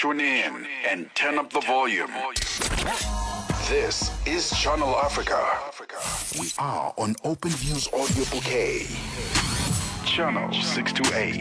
tune in and turn up the volume. This is Channel Africa. We are on Open Views Audio Bouquet. Channel 628.